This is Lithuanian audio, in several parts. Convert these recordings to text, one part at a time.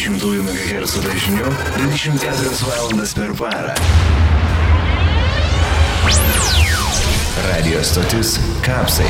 102,2 MHz dažniu 24 valandas per parą. Radio stotis Kapsai.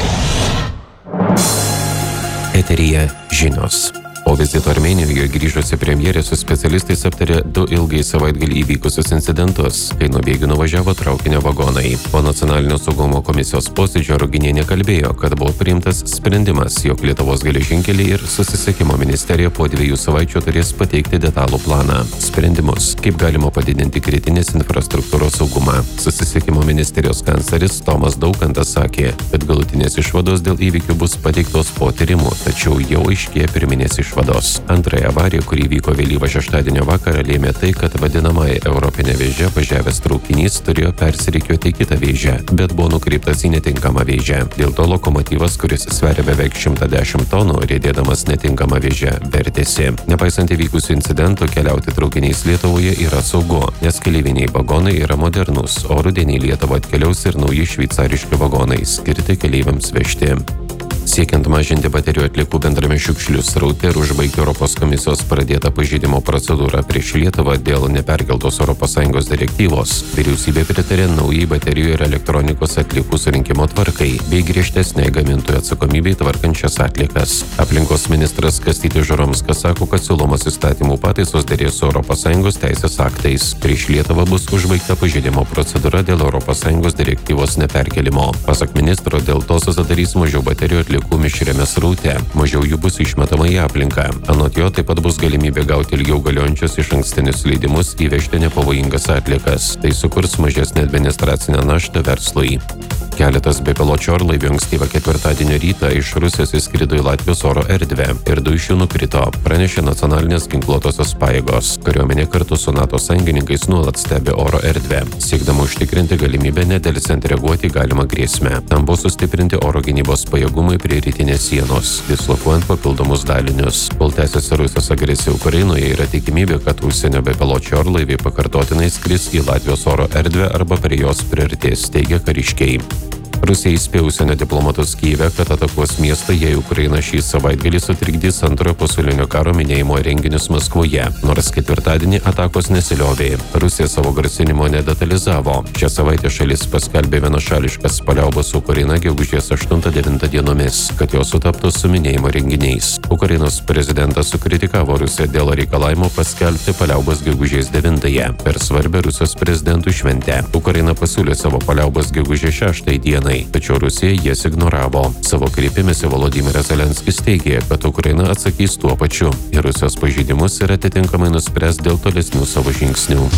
Eteryje žinios. Po vizito Armėnijoje grįžusi premjerė su specialistais aptarė 2 ilgai savaitgalį įvykusius incidentus, kai nuo bėgių nuvažiavo traukinio vagonai. Po nacionalinio saugumo komisijos posėdžio Ruginienė kalbėjo, kad buvo priimtas sprendimas, jog Lietuvos geležinkeliai ir susisiekimo ministerija po 2 savaičių turės pateikti detalų planą. Sprendimus, kaip galima padidinti kritinės infrastruktūros saugumą. Susisiekimo ministerijos kancleris Tomas Daukantas sakė, kad galutinės išvados dėl įvykių bus pateiktos po tyrimų, tačiau jau aiškėja pirminės išvados. Antrąją avariją, kuri vyko vėlyvą šeštadienio vakarą, lėmė tai, kad vadinamąją Europinę vėžę važiavęs traukinys turėjo persirikiuoti į kitą vėžę, bet buvo nukreiptas į netinkamą vėžę. Dėl to lokomotyvas, kuris sveria beveik 110 tonų, riedėdamas netinkamą vėžę, vertėsi. Nepaisant įvykusių incidentų, keliauti traukiniais Lietuvoje yra saugu, nes keleiviniai vagonai yra modernūs, o rudenį į Lietuvą atkeliaus ir nauji šveicariški vagonai, skirti keleiviams vežti. Siekiant mažinti baterijų atliekų bendrame šiukšlių sraute ir užbaigti Europos komisijos pradėtą pažeidimo procedūrą prieš Lietuvą dėl neperkeltos ES direktyvos, vyriausybė pritarė naujai baterijų ir elektronikos atliekų surinkimo tvarkai bei griežtesnei gamintojų atsakomybei tvarkančias atliekas. Aplinkos ministras Kastytis Žuromskas sako, kad siūlomos įstatymų pataisos derės su ES teisės aktais. Prieš Lietuvą bus užbaigta pažeidimo procedūra dėl ES direktyvos neperkelimo. Pasak ministro, dėl to susidarys mažiau baterijų atliekų mišriame sraute, mažiau jų bus išmetama į aplinką. Anot jo taip pat bus galimybė gauti ilgiau galiojančius išankstinius leidimus įvežti nepavojingas atliekas. Tai sukurs mažesnę administracinę naštą verslui. Keletas bepiločių orlaivių ankstyvą ketvirtadienio rytą iš Rusijos įskrido į Latvijos oro erdvę ir 2 iš jų nukrito, pranešė nacionalinės ginkluotosios pajėgos. Kariuomenė kartu su NATO sąjungininkais nuolat stebi oro erdvę, siekdama užtikrinti galimybę nedelsiant reaguoti į galimą grėsmę. Tam buvo sustiprinti oro gynybos pajėgumai prie rytinės sienos, dislokuojant papildomus dalinius. Kol tęsiasi Rusijos agresija Ukrainoje, yra tikimybė, kad užsienio bepiločių orlaiviai pakartotinai skris į Latvijos oro erdvę arba prie jos priartės, teigia kariškiai. Rusija įspėjo užsienio diplomatus Kyjive, kad atakuos miestą, jei Ukraina šį savaitgalį sutrikdys Antrojo pasaulinio karo minėjimo renginius Maskvoje, nors ketvirtadienį atakos nesiliovė. Rusija savo grasinimo nedetalizavo. Šią savaitę šalis paskelbė vienašališkas paliaubas su Ukraina gegužės 8-9 dienomis, kad jos sutaptų su minėjimo renginiais. Ukrainos prezidentas sukritikavo Rusiją dėl reikalavimo paskelbti paliaubas gegužės 9-ąją per svarbią Rusijos prezidentų šventę. Ukraina pasiūlė savo paliaubas gegužės 6 dienai. Tačiau Rusija jas ignoravo. Savo kreipimėsi Volodymyras Zelenskis teigė, kad Ukraina atsakys tuo pačiu į Rusijos pažeidimus ir atitinkamai nuspręs dėl tolesnių savo žingsnių.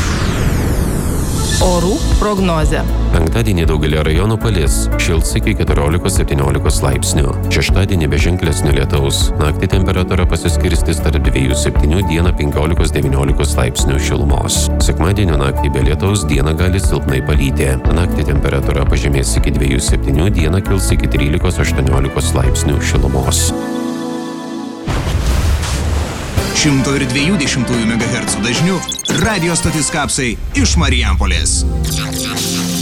Orų prognozė. Penktadienį daugelį rajonų palis, šils iki 14-17 laipsnių. Šeštadienį be ženklesnio lietaus. Naktį temperatūra pasiskirstys tarp 2-7, dieną 15-19 laipsnių šilumos. Sekmadienio naktį be lietaus, dieną gali silpnai palyti. Naktį temperatūra pažemės iki 2-7, dieną kils iki 13-18 laipsnių šilumos. 102,2 MHz dažniu radio stotis Kapsai iš Marijampolės.